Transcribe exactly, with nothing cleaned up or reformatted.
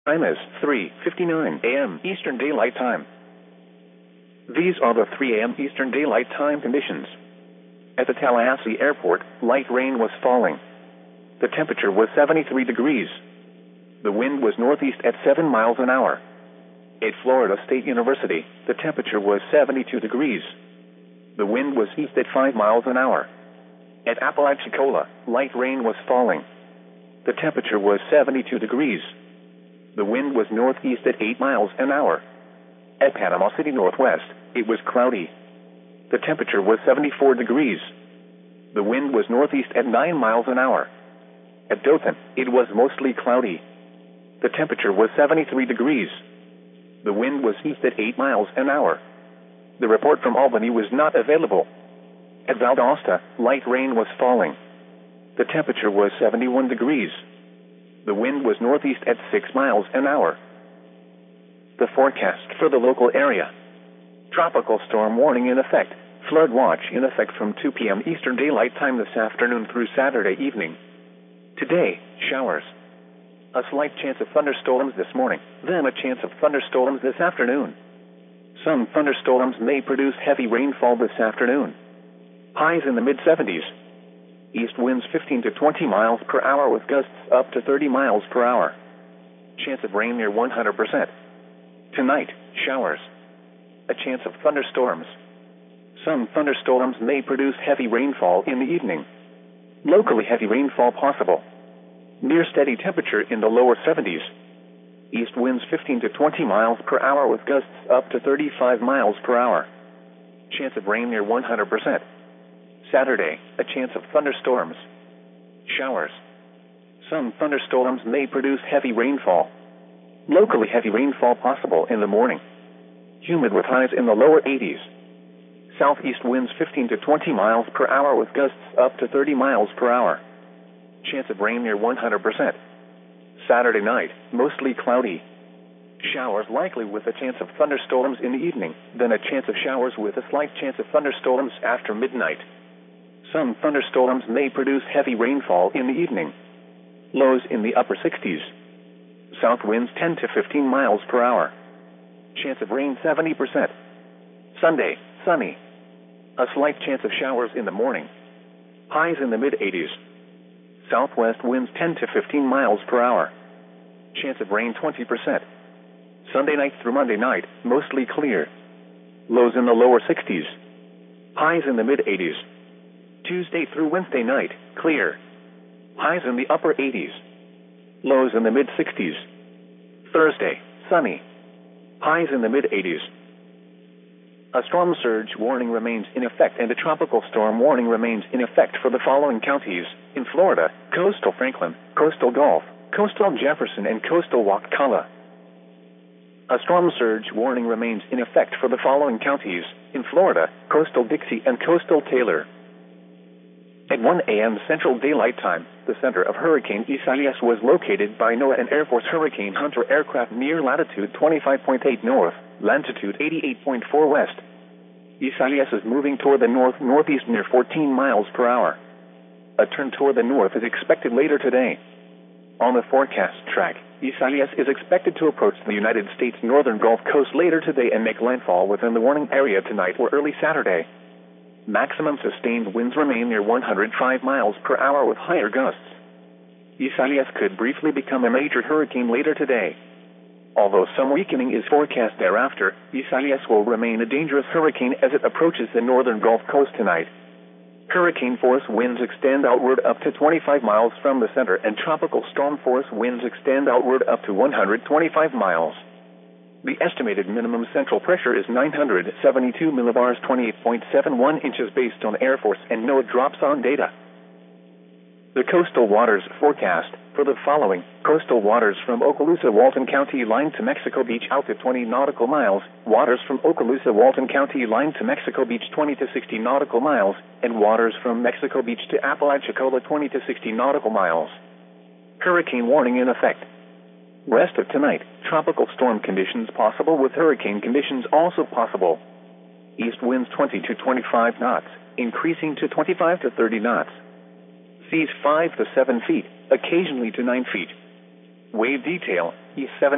Time is three fifty-nine a m Eastern Daylight Time. These are the three a m Eastern Daylight Time conditions. At the Tallahassee Airport, light rain was falling. The temperature was seventy-three degrees. The wind was northeast at seven miles an hour. At Florida State University, the temperature was seventy-two degrees. The wind was east at five miles an hour. At Apalachicola, light rain was falling. The temperature was seventy-two degrees. The wind was northeast at eight miles an hour. At Panama City Northwest, it was cloudy. The temperature was seventy-four degrees. The wind was northeast at nine miles an hour. At Dothan, it was mostly cloudy. The temperature was seventy-three degrees. The wind was east at eight miles an hour. The report from Albany was not available. At Valdosta, light rain was falling. The temperature was seventy-one degrees. The wind was northeast at six miles an hour. The forecast for the local area. Tropical storm warning in effect. Flood watch in effect from two p m Eastern Daylight Time this afternoon through Saturday evening. Today, showers. A slight chance of thunderstorms this morning, then a chance of thunderstorms this afternoon. Some thunderstorms may produce heavy rainfall this afternoon. Highs in the mid seventies. East winds fifteen to twenty miles per hour with gusts up to thirty miles per hour. Chance of rain near one hundred percent. Tonight, showers. A chance of thunderstorms. Some thunderstorms may produce heavy rainfall in the evening. Locally heavy rainfall possible. Near steady temperature in the lower seventies. East winds fifteen to twenty miles per hour with gusts up to thirty-five miles per hour. Chance of rain near one hundred percent. Saturday, a chance of thunderstorms. Showers. Some thunderstorms may produce heavy rainfall. Locally heavy rainfall possible in the morning. Humid with highs in the lower eighties. Southeast winds fifteen to twenty miles per hour with gusts up to thirty miles per hour. Chance of rain near one hundred percent. Saturday night, mostly cloudy. Showers likely with a chance of thunderstorms in the evening, then a chance of showers with a slight chance of thunderstorms after midnight. Some thunderstorms may produce heavy rainfall in the evening. Lows in the upper sixties. South winds ten to fifteen miles per hour. Chance of rain seventy percent. Sunday, sunny. A slight chance of showers in the morning. Highs in the mid eighties. Southwest winds ten to fifteen miles per hour. Chance of rain twenty percent. Sunday night through Monday night, mostly clear. Lows in the lower sixties. Highs in the mid eighties. Tuesday through Wednesday night, clear. Highs in the upper eighties. Lows in the mid sixties. Thursday, sunny. Highs in the mid eighties. A storm surge warning remains in effect and a tropical storm warning remains in effect for the following counties in Florida: coastal Franklin, coastal Gulf, coastal Jefferson, and coastal Wakulla. A storm surge warning remains in effect for the following counties in Florida: coastal Dixie and coastal Taylor. At one a m Central Daylight Time, the center of Hurricane Isaias was located by NOAA and Air Force Hurricane Hunter aircraft near latitude twenty-five point eight north, longitude eighty-eight point four west. Isaias is moving toward the north-northeast near fourteen miles per hour. A turn toward the north is expected later today. On the forecast track, Isaias is expected to approach the United States northern Gulf Coast later today and make landfall within the warning area tonight or early Saturday. Maximum sustained winds remain near one hundred five miles per hour with higher gusts. Isaias could briefly become a major hurricane later today. Although some weakening is forecast thereafter, Isaias will remain a dangerous hurricane as it approaches the northern Gulf Coast tonight. Hurricane force winds extend outward up to twenty-five miles from the center, and tropical storm force winds extend outward up to one hundred twenty-five miles. The estimated minimum central pressure is nine hundred seventy-two millibars, twenty-eight point seven one inches based on Air Force and NOAA drops-on data. The coastal waters forecast for the following: coastal waters from Okaloosa, Walton County line to Mexico Beach out to twenty nautical miles, waters from Okaloosa, Walton County line to Mexico Beach twenty to sixty nautical miles, and waters from Mexico Beach to Apalachicola twenty to sixty nautical miles. Hurricane warning in effect. Rest of tonight, tropical storm conditions possible with hurricane conditions also possible. East winds twenty to twenty-five knots, increasing to twenty-five to thirty knots. Seas five to seven feet, occasionally to nine feet. Wave detail, East seven